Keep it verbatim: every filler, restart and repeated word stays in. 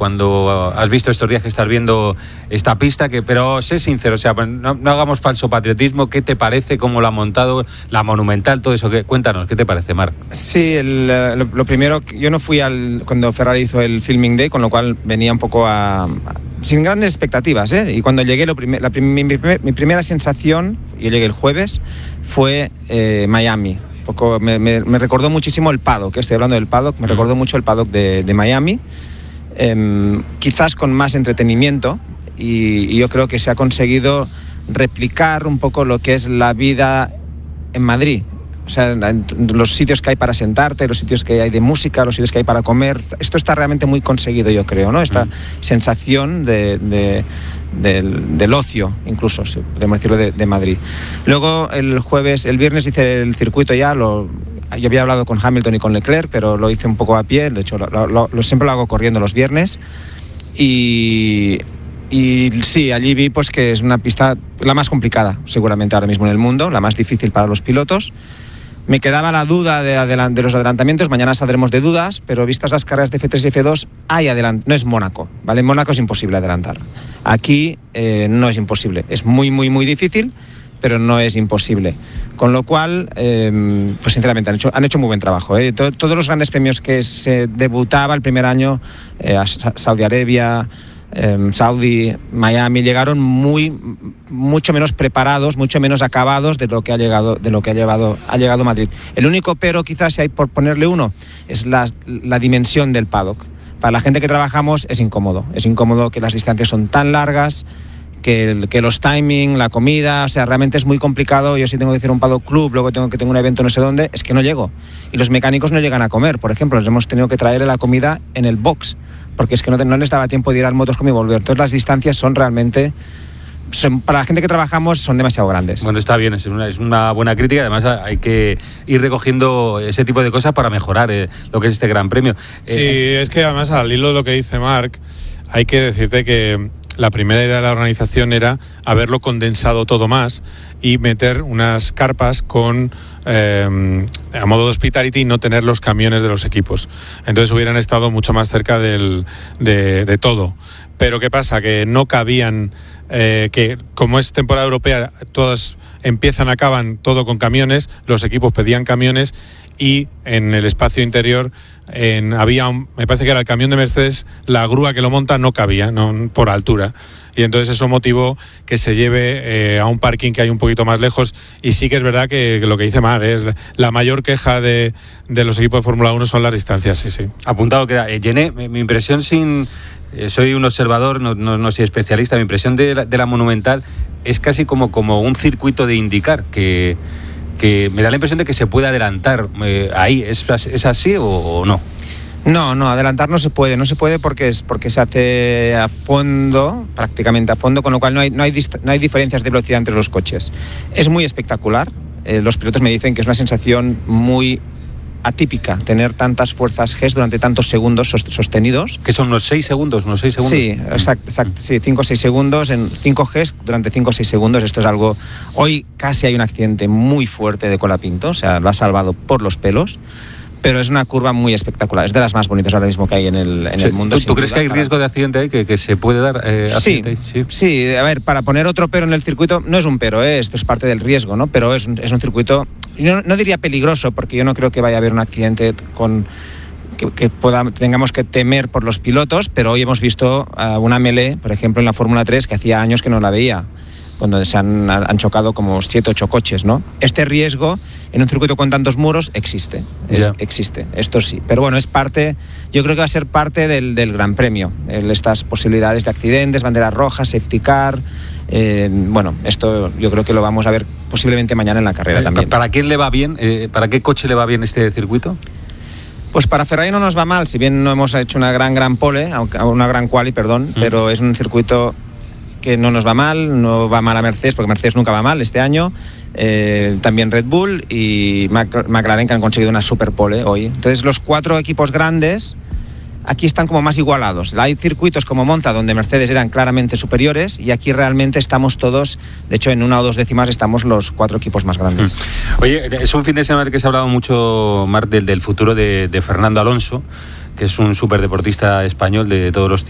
cuando has visto estos días que estás viendo esta pista, que pero sé sincero, o sea, no, no hagamos falso patriotismo, ¿qué te parece, cómo lo ha montado, la Monumental, todo eso? Que, cuéntanos, ¿qué te parece, Marc? Sí, el, lo, lo primero, yo no fui al cuando Ferrari hizo el Filming Day, con lo cual venía un poco a, a sin grandes expectativas, ¿eh? Y cuando llegué, lo primer, la prim, mi, mi, mi primera sensación, yo llegué el jueves, fue eh, Miami. Poco, me, me, me recordó muchísimo el paddock, estoy hablando del paddock, me recordó mucho el paddock de, de Miami, eh, quizás con más entretenimiento, y, y yo creo que se ha conseguido replicar un poco lo que es la vida en Madrid. O sea, los sitios que hay para sentarte, los sitios que hay de música, los sitios que hay para comer, esto está realmente muy conseguido, yo creo, ¿no? Esta mm. sensación de, de, del, del ocio, incluso, si podemos decirlo, de, de Madrid. Luego, el jueves, el viernes hice el circuito ya, lo, yo había hablado con Hamilton y con Leclerc, pero lo hice un poco a pie, de hecho, lo, lo, lo, siempre lo hago corriendo los viernes, y... Y sí, allí vi pues que es una pista la más complicada, seguramente ahora mismo en el mundo, la más difícil para los pilotos. Me quedaba la duda de, adelant- de los adelantamientos, mañana saldremos de dudas, pero vistas las carreras de F tres y F dos, hay adelant- no es Mónaco, ¿vale? En Mónaco es imposible adelantar. Aquí eh, no es imposible, es muy, muy, muy difícil, pero no es imposible. Con lo cual, eh, pues sinceramente han hecho, han hecho muy buen trabajo, ¿eh? Todo, todos los grandes premios que se debutaba el primer año, eh, a Saudi Arabia, Eh, Saudi, Miami, llegaron muy mucho menos preparados, mucho menos acabados de lo que ha llegado de lo que ha llevado ha llegado Madrid. El único pero, quizás si hay por ponerle uno, es la, la dimensión del paddock. Para la gente que trabajamos es incómodo, es incómodo que las distancias son tan largas, que, el, que los timing, la comida, o sea, realmente es muy complicado. Yo si tengo que hacer un paddock club, luego tengo que tener un evento no sé dónde, es que no llego. Y los mecánicos no llegan a comer, por ejemplo, les hemos tenido que traer la comida en el box, porque es que no, no les daba tiempo de ir al Motorhome y volver. Entonces las distancias son realmente, son, para la gente que trabajamos, son demasiado grandes. Bueno, está bien, es una, es una buena crítica. Además hay que ir recogiendo ese tipo de cosas para mejorar eh, lo que es este Gran Premio. Sí, eh, es que además al hilo de lo que dice Marc, hay que decirte que la primera idea de la organización era haberlo condensado todo más y meter unas carpas con eh, a modo de hospitality y no tener los camiones de los equipos. Entonces hubieran estado mucho más cerca del, de, de todo. Pero ¿qué pasa? Que no cabían, eh, que como es temporada europea, todas empiezan, acaban todo con camiones, los equipos pedían camiones y en el espacio interior en, había, un, me parece que era el camión de Mercedes, la grúa que lo monta no cabía, no, por altura. Y entonces eso motivó que se lleve eh, a un parking que hay un poquito más lejos. Y sí que es verdad que, que lo que dice Mar es la mayor queja de, de los equipos de Fórmula uno son las distancias, sí, sí. Apuntado queda. Eh, Gené, mi impresión sin... Eh, soy un observador, no, no, no soy especialista, mi impresión de la, de la Monumental es casi como, como un circuito de IndyCar, que... que me da la impresión de que se puede adelantar eh, ahí. ¿Es, es así o, o no? No, no, adelantar no se puede, no se puede porque es porque se hace a fondo, prácticamente a fondo, con lo cual no hay, no hay, dist- no hay diferencias de velocidad entre los coches. Es muy espectacular, eh, los pilotos me dicen que es una sensación muy atípica tener tantas fuerzas G durante tantos segundos sostenidos. ¿Que son unos seis segundos? ¿Unos seis segundos? Sí, exacto, exacto, sí, cinco o seis segundos en cinco G durante cinco o seis segundos. Esto es algo... Hoy casi hay un accidente muy fuerte de Colapinto, o sea, lo ha salvado por los pelos, pero es una curva muy espectacular, es de las más bonitas ahora mismo que hay en el, en sí, el mundo. ¿Tú, ¿tú crees que hay riesgo de accidente ahí, que, que se puede dar eh, accidente sí, ahí? Sí, sí, a ver, para poner otro pero en el circuito, no es un pero, ¿eh? Esto es parte del riesgo, ¿no? Pero es un, es un circuito, no, no diría peligroso, porque yo no creo que vaya a haber un accidente con... que, que pueda, tengamos que temer por los pilotos, pero hoy hemos visto uh, una melee, por ejemplo, en la Fórmula tres, que hacía años que no la veía, cuando se han, han chocado como siete, ocho coches, ¿no? Este riesgo en un circuito con tantos muros existe, es, yeah. existe, esto sí. Pero bueno, es parte, yo creo que va a ser parte del, del Gran Premio, el, estas posibilidades de accidentes, banderas rojas, safety car, eh, bueno, esto yo creo que lo vamos a ver posiblemente mañana en la carrera eh, también. ¿Para quién le va bien? Eh, ¿Para qué coche le va bien este circuito? Pues para Ferrari no nos va mal, si bien no hemos hecho una gran gran pole, una gran quali, perdón, mm. pero es un circuito que no nos va mal, no va mal a Mercedes, porque Mercedes nunca va mal este año, eh, también Red Bull y Mac- McLaren, que han conseguido una super pole hoy. Entonces los cuatro equipos grandes aquí están como más igualados. Hay circuitos como Monza donde Mercedes eran claramente superiores y aquí realmente estamos todos, de hecho en una o dos décimas estamos los cuatro equipos más grandes. Oye, es un fin de semana que se ha hablado mucho, Marc, del, del futuro de, de Fernando Alonso, que es un superdeportista español de todos los tiempos.